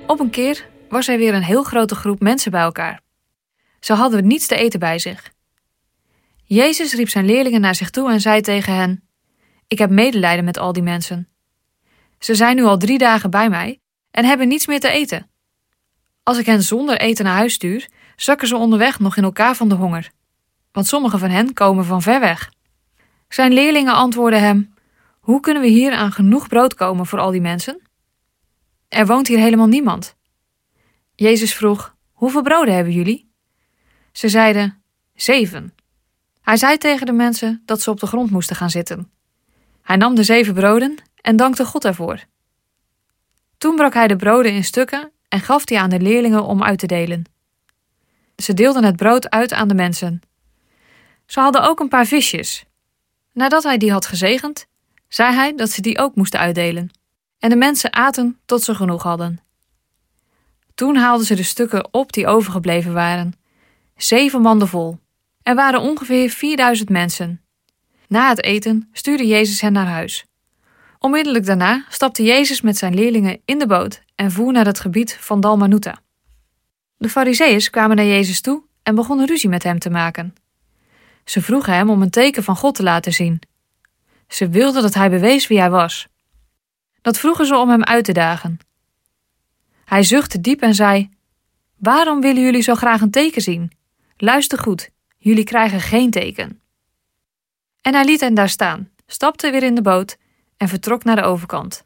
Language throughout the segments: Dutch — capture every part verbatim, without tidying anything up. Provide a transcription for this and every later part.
Op een keer was er weer een heel grote groep mensen bij elkaar. Ze hadden niets te eten bij zich. Jezus riep zijn leerlingen naar zich toe en zei tegen hen: Ik heb medelijden met al die mensen. Ze zijn nu al drie dagen bij mij en hebben niets meer te eten. Als ik hen zonder eten naar huis stuur, zakken ze onderweg nog in elkaar van de honger. Want sommige van hen komen van ver weg. Zijn leerlingen antwoordden hem: Hoe kunnen we hier aan genoeg brood komen voor al die mensen? Er woont hier helemaal niemand. Jezus vroeg: Hoeveel broden hebben jullie? Ze zeiden: Zeven. Hij zei tegen de mensen dat ze op de grond moesten gaan zitten. Hij nam de zeven broden en dankte God ervoor. Toen brak hij de broden in stukken en gaf die aan de leerlingen om uit te delen. Ze deelden het brood uit aan de mensen. Ze hadden ook een paar visjes. Nadat hij die had gezegend, zei hij dat ze die ook moesten uitdelen. En de mensen aten tot ze genoeg hadden. Toen haalden ze de stukken op die overgebleven waren. Zeven manden vol. Er waren ongeveer vierduizend mensen. Na het eten stuurde Jezus hen naar huis. Onmiddellijk daarna stapte Jezus met zijn leerlingen in de boot en voer naar het gebied van Dalmanuta. De Farizeeërs kwamen naar Jezus toe en begonnen ruzie met hem te maken. Ze vroegen hem om een teken van God te laten zien. Ze wilden dat hij bewees wie hij was. Dat vroegen ze om hem uit te dagen. Hij zuchtte diep en zei: Waarom willen jullie zo graag een teken zien? Luister goed, jullie krijgen geen teken. En hij liet hen daar staan, stapte weer in de boot en vertrok naar de overkant.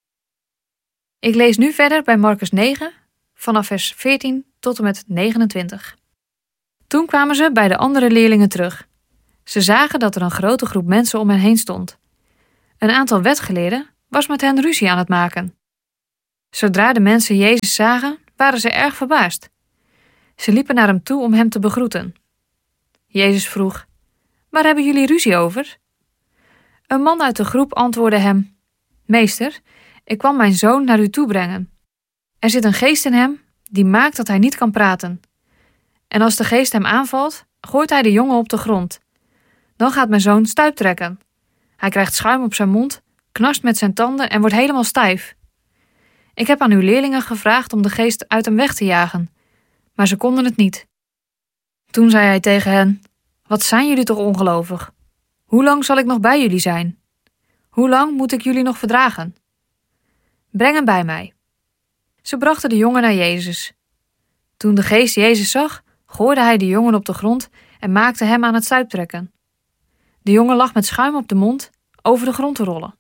Ik lees nu verder bij Marcus negen, vanaf vers veertien tot en met negenentwintig. Toen kwamen ze bij de andere leerlingen terug. Ze zagen dat er een grote groep mensen om hen heen stond. Een aantal wetgeleerden was met hen ruzie aan het maken. Zodra de mensen Jezus zagen, waren ze erg verbaasd. Ze liepen naar hem toe om hem te begroeten. Jezus vroeg: Waar hebben jullie ruzie over? Een man uit de groep antwoordde hem: Meester, ik kwam mijn zoon naar u toe brengen. Er zit een geest in hem die maakt dat hij niet kan praten. En als de geest hem aanvalt, gooit hij de jongen op de grond. Dan gaat mijn zoon stuiptrekken. Hij krijgt schuim op zijn mond, knarst met zijn tanden en wordt helemaal stijf. Ik heb aan uw leerlingen gevraagd om de geest uit hem weg te jagen, maar ze konden het niet. Toen zei hij tegen hen: Wat zijn jullie toch ongelovig? Hoe lang zal ik nog bij jullie zijn? Hoe lang moet ik jullie nog verdragen? Breng hem bij mij. Ze brachten de jongen naar Jezus. Toen de geest Jezus zag, gooide hij de jongen op de grond en maakte hem aan het stuiptrekken. De jongen lag met schuim op de mond over de grond te rollen.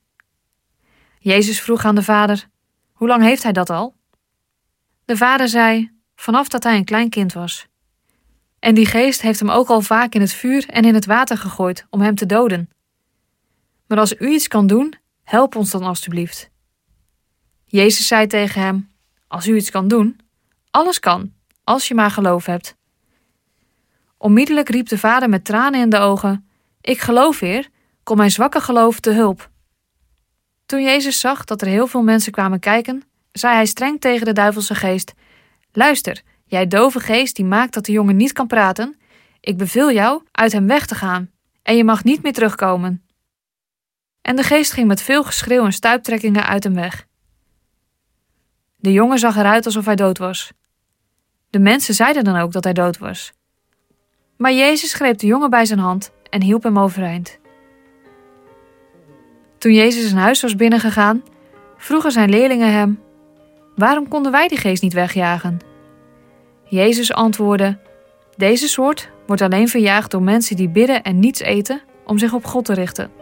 Jezus vroeg aan de vader: Hoe lang heeft hij dat al? De vader zei: Vanaf dat hij een klein kind was. En die geest heeft hem ook al vaak in het vuur en in het water gegooid om hem te doden. Maar als u iets kan doen, help ons dan alstublieft. Jezus zei tegen hem: Als u iets kan doen, alles kan, als je maar geloof hebt. Onmiddellijk riep de vader met tranen in de ogen: Ik geloof, Heer, kom mijn zwakke geloof te hulp. Toen Jezus zag dat er heel veel mensen kwamen kijken, zei hij streng tegen de duivelse geest: Luister, jij dove geest die maakt dat de jongen niet kan praten, ik beveel jou uit hem weg te gaan en je mag niet meer terugkomen. En de geest ging met veel geschreeuw en stuiptrekkingen uit hem weg. De jongen zag eruit alsof hij dood was. De mensen zeiden dan ook dat hij dood was. Maar Jezus greep de jongen bij zijn hand en hielp hem overeind. Toen Jezus zijn huis was binnengegaan, vroegen zijn leerlingen hem: Waarom konden wij die geest niet wegjagen? Jezus antwoordde: Deze soort wordt alleen verjaagd door mensen die bidden en niets eten om zich op God te richten.